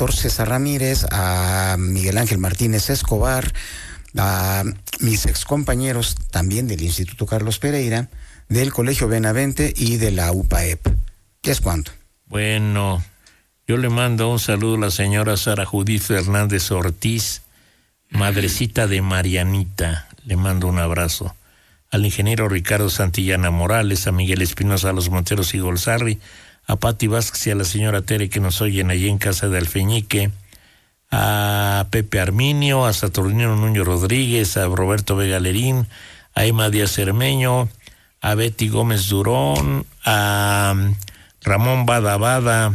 doctor César Ramírez, a Miguel Ángel Martínez Escobar, a mis excompañeros también del Instituto Carlos Pereira, del Colegio Benavente y de la UPAEP. ¿Qué es cuánto? Bueno, yo le mando un saludo a la señora Sara Judith Fernández Ortiz, madrecita de Marianita. Le mando un abrazo. Al ingeniero Ricardo Santillana Morales, a Miguel Espinosa, a los Monteros y Golzarri, a Pati Vázquez y a la señora Tere que nos oyen allí en casa de Alfeñique, a Pepe Arminio, a Saturnino Nuño Rodríguez, a Roberto Vega Lerín, a Emma Díaz Cermeño, a Betty Gómez Durón, a Ramón Badabada,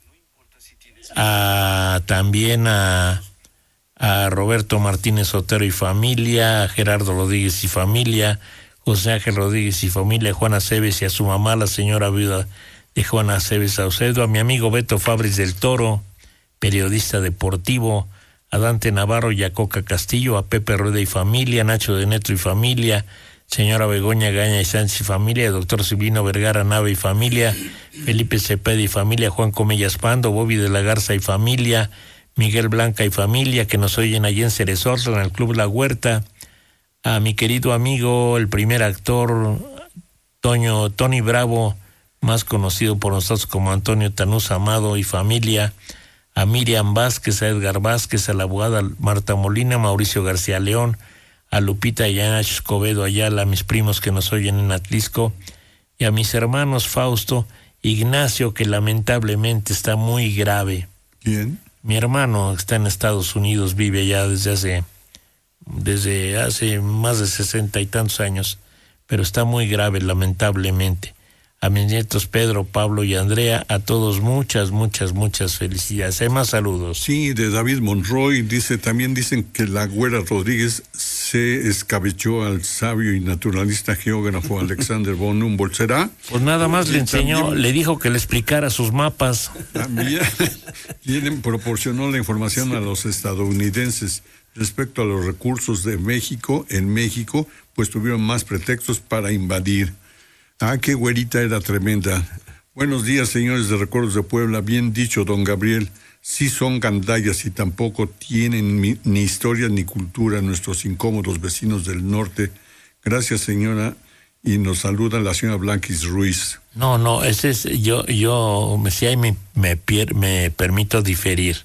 también a Roberto Martínez Otero y familia, a Gerardo Rodríguez y familia, José Ángel Rodríguez y familia, Juana Cebes y a su mamá, la señora viuda de Juana Cebes Saucedo, a mi amigo Beto Fabris del Toro, periodista deportivo, a Dante Navarro y a Coca Castillo, a Pepe Rueda y familia, Nacho de Neto y familia, señora Begoña Gaña y Sánchez y familia, doctor Silvino Vergara Nava y familia, Felipe Cepeda y familia, Juan Comellas Pando, Bobby de la Garza y familia, Miguel Blanca y familia, que nos oyen allí en Cerezorza, en el Club La Huerta, a mi querido amigo, el primer actor, Tony Bravo, más conocido por nosotros como Antonio Tanús Amado y familia, a Miriam Vázquez, a Edgar Vázquez, a la abogada Marta Molina, Mauricio García León, a Lupita y a Escobedo Ayala, a mis primos que nos oyen en Atlisco, y a mis hermanos Fausto, Ignacio, que lamentablemente está muy grave. ¿Quién? Mi hermano está en Estados Unidos, vive allá desde hace más de 60 y tantos años, pero está muy grave lamentablemente. A mis nietos Pedro, Pablo y Andrea, a todos muchas felicidades. Hay más saludos. Sí, de David Monroy, también dicen que la Güera Rodríguez se escabechó al sabio y naturalista geógrafo Alexander von Humboldt. ¿Será? Pues nada más le enseñó, le dijo que le explicara sus mapas. También proporcionó la información a los estadounidenses respecto a los recursos de México. En México, pues tuvieron más pretextos para invadir. Ah, qué güerita era tremenda. Buenos días, señores de Recuerdos de Puebla. Bien dicho, don Gabriel. Sí son gandallas y tampoco tienen ni historia ni cultura nuestros incómodos vecinos del norte. Gracias, señora. Y nos saluda la señora Blanquis Ruiz. No, ese es, yo, si ahí me permito diferir.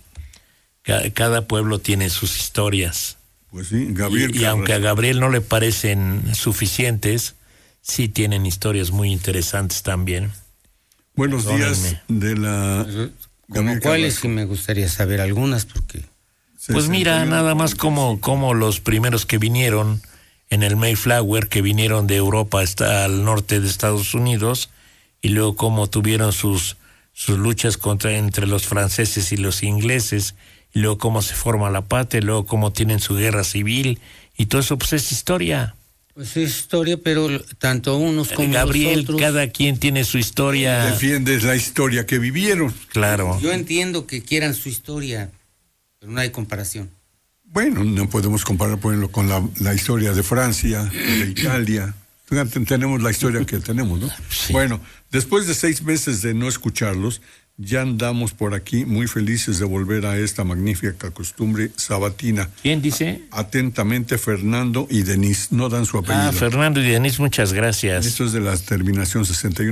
Cada pueblo tiene sus historias. Pues sí, Gabriel. Y aunque a Gabriel no le parecen suficientes, sí tienen historias muy interesantes también. Buenos días de la... Como cuáles, que me gustaría saber algunas, porque... Pues mira, nada más como los primeros que vinieron en el Mayflower, que vinieron de Europa hasta al norte de Estados Unidos, y luego cómo tuvieron sus luchas entre los franceses y los ingleses, y luego cómo se forma la patria, y luego cómo tienen su guerra civil, y todo eso pues es historia. Pues es historia, pero tanto unos como Gabriel, los otros... cada quien tiene su historia. Defiendes la historia que vivieron. Claro. Yo entiendo que quieran su historia, pero no hay comparación. Bueno, no podemos comparar, por ejemplo, con la historia de Francia, de Italia. Tenemos la historia que tenemos, ¿no? Sí. Bueno, después de 6 meses de no escucharlos, ya andamos por aquí muy felices de volver a esta magnífica costumbre sabatina. ¿Quién dice? Atentamente, Fernando y Denise. No dan su apellido. Fernando y Denise, muchas gracias. Esto es de la terminación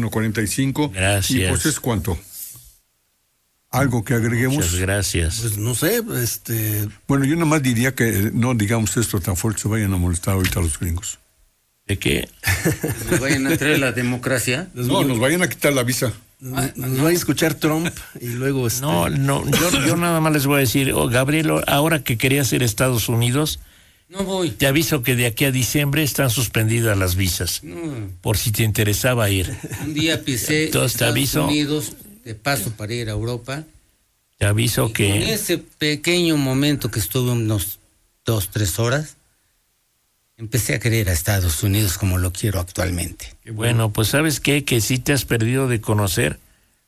6145. Gracias. Y pues es cuánto. ¿Algo que agreguemos? Muchas gracias. Pues no sé, Bueno, yo nomás diría que no digamos esto tan fuerte, se vayan a molestar ahorita a los gringos. ¿De qué? ¿Nos vayan a traer la democracia? No, nos vayan a quitar la visa. Nos va a escuchar Trump y luego... No, yo nada más les voy a decir, Gabriel, ahora que querías ir a Estados Unidos, No voy. te aviso que de aquí a diciembre están suspendidas las visas, por si te interesaba ir. Un día pisé Entonces, te Estados aviso. Unidos de paso para ir a Europa. Te aviso En que... ese pequeño momento que estuve unos 2-3 horas, empecé a querer a Estados Unidos como lo quiero actualmente. Bueno, pues ¿sabes qué? Que sí te has perdido de conocer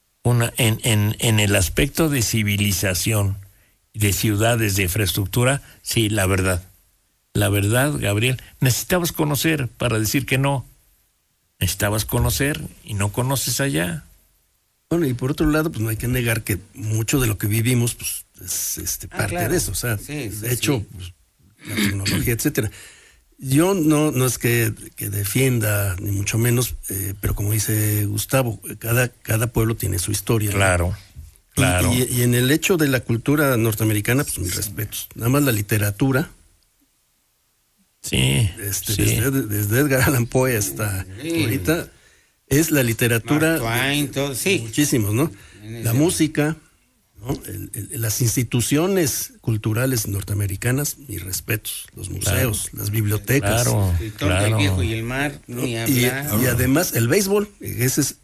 en el aspecto de civilización, de ciudades, de infraestructura, sí, la verdad. La verdad, Gabriel, necesitabas conocer para decir que no. Necesitabas conocer y no conoces allá. Bueno, y por otro lado, pues no hay que negar que mucho de lo que vivimos, pues es parte de eso, o sea, Sí, de hecho, pues, la tecnología, etcétera. Yo no es que defienda, ni mucho menos, pero como dice Gustavo, cada pueblo tiene su historia. Claro, claro. Y en el hecho de la cultura norteamericana, pues mis respetos. Nada más la literatura. Sí, sí. Desde Edgar Allan Poe hasta ahorita, es la literatura. Mark Twain, todo, sí. Muchísimos, ¿no? La música, ¿no? Las instituciones culturales norteamericanos, mis respetos, los museos, las bibliotecas. Claro, El claro. El viejo y el mar, ni hablar. Y además el béisbol, ese es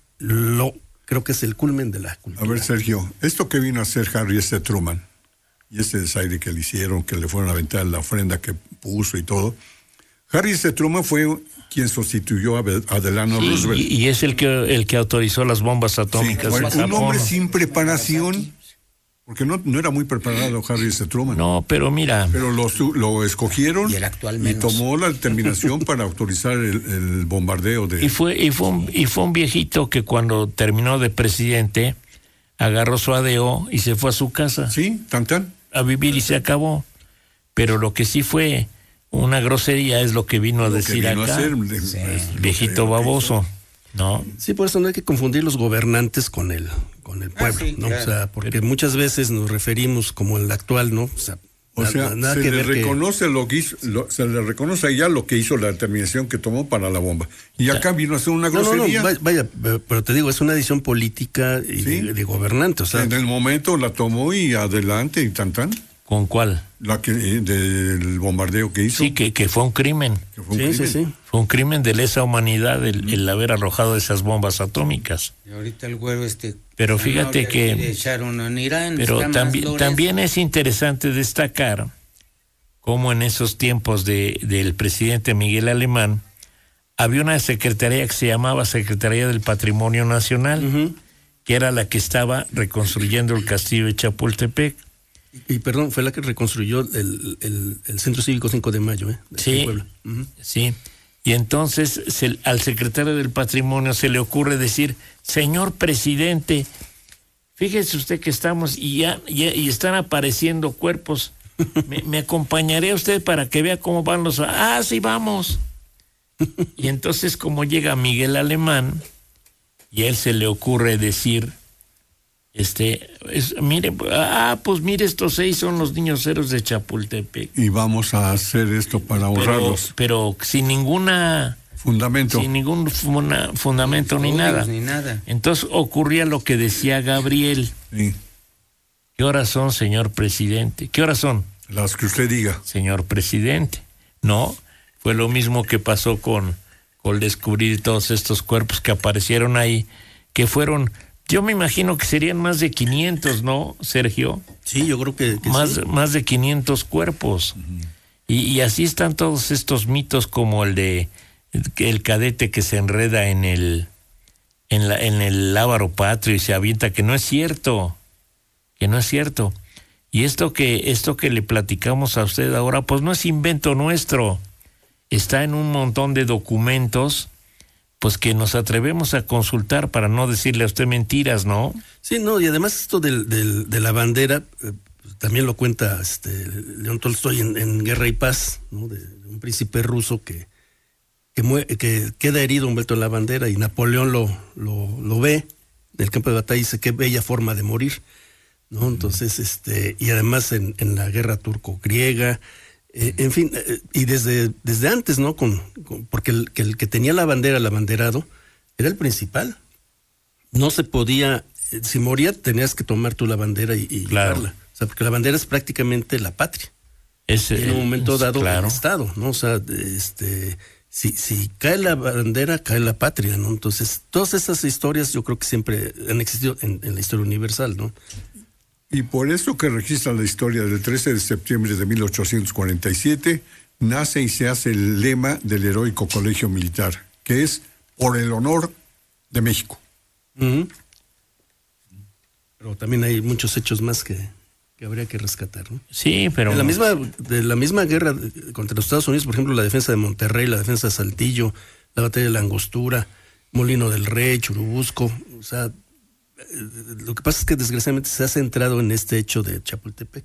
creo que es el culmen de la cultura. A ver, Sergio, esto que vino a hacer Harry Truman, y ese desaire que le hicieron, que le fueron a aventar la ofrenda que puso y todo, Harry Truman fue quien sustituyó a Delano Roosevelt. Y es el que autorizó las bombas atómicas Sí, bueno, en un Japón. hombre sin preparación, porque no era muy preparado Harry Truman. No, pero mira, Pero lo escogieron Y el actual y menos. tomó la determinación para autorizar el bombardeo de... y fue un viejito que cuando terminó de presidente agarró su ADO y se fue a su casa Sí, tan. a vivir y se acabó. Pero lo que sí fue una grosería es lo que vino a Lo que decir vino a acá. hacer, Viejito baboso, ¿no? Sí, por eso no hay que confundir los gobernantes con el pueblo, sí, ¿no? claro. O sea, porque muchas veces nos referimos como el actual, ¿no? O sea, nada se que le ver que- reconoce lo que hizo, se le reconoce ya lo que hizo, la determinación que tomó para la bomba. Y acá vino a hacer una No, grosería. vaya, pero te digo, es una decisión política y Sí. de gobernante, o sea, En el momento la tomó y adelante y tan. ¿Con cuál? La que del bombardeo que hizo. Sí, que fue un crimen. que fue un sí, crimen. sí. Fue un crimen de lesa humanidad el haber arrojado esas bombas atómicas. Y ahorita el güero Pero fíjate Zanahoria que- le echaron en Irán, Pero está más glorioso. también es interesante destacar cómo en esos tiempos del presidente Miguel Alemán había una secretaría que se llamaba Secretaría del Patrimonio Nacional, Ujú. que era la que estaba reconstruyendo el castillo de Chapultepec. Y perdón, fue la que reconstruyó el Centro Cívico 5 de Mayo, de Sí. Puebla. Ujú. Sí, y entonces al secretario del Patrimonio se le ocurre decir, señor presidente, fíjese usted que estamos y están apareciendo cuerpos. ¿Me acompañaría usted para que vea cómo van los... Ah, sí, vamos. Y entonces como llega Miguel Alemán y a él se le ocurre decir, mire, pues mire, estos 6 son los niños héroes de Chapultepec. Y vamos a hacer esto para ahorrarlos. Pero sin ningún Fundamento. fundamento ni nada. Ni nada. Entonces ocurría lo que decía Gabriel. Sí. ¿Qué horas son, señor presidente? ¿Qué horas son, Las que usted diga. señor presidente? No, fue lo mismo que pasó con descubrir todos estos cuerpos que aparecieron ahí, que fueron, yo me imagino que serían más de 500, ¿no, Sergio? Sí, yo creo que sí. Más de 500 cuerpos. Y así están todos estos mitos como el de el cadete que se enreda en el lábaro patrio y se avienta, que no es cierto. Y esto que le platicamos a usted ahora, pues no es invento nuestro. Está en un montón de documentos, pues que nos atrevemos a consultar para no decirle a usted mentiras, ¿no? Sí, no, y además esto de la bandera, también lo cuenta León Tolstoy en Guerra y Paz, ¿no? De un príncipe ruso que queda herido envuelto en la bandera y Napoleón lo ve en el campo de batalla y dice qué bella forma de morir, ¿no? Entonces, y además en la guerra turco-griega, en fin, y desde antes, ¿no? Porque el que tenía la bandera, el abanderado, era el principal. No se podía, si moría tenías que tomar tú la bandera y Claro. llevarla. O sea, porque la bandera es prácticamente la patria. Y en un momento Es dado claro. el Estado, ¿no? O sea, si cae la bandera, cae la patria, ¿no? Entonces, todas esas historias yo creo que siempre han existido en la historia universal, ¿no? Y por eso que registra la historia del 13 de septiembre de 1847, nace y se hace el lema del heroico colegio militar, que es por el honor de México. Ujú. Pero también hay muchos hechos más que habría que rescatar, ¿no? Sí, pero... De la misma guerra contra los Estados Unidos, por ejemplo, la defensa de Monterrey, la defensa de Saltillo, la batalla de la Angostura, Molino del Rey, Churubusco, o sea, lo que pasa es que desgraciadamente se ha centrado en este hecho de Chapultepec.